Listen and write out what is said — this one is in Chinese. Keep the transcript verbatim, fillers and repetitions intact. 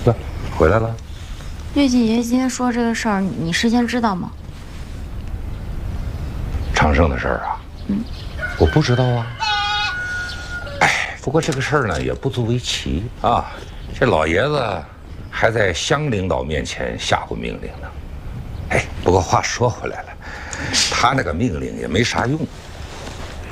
哟，回来了。 月季爷今天说这个事儿，你事先知道吗？ 长生的事儿啊？ 嗯， 我不知道啊。哎，不过这个事儿呢也不足为奇啊。这老爷子还在乡领导面前下过命令呢。哎，不过话说回来了，他那个命令也没啥用。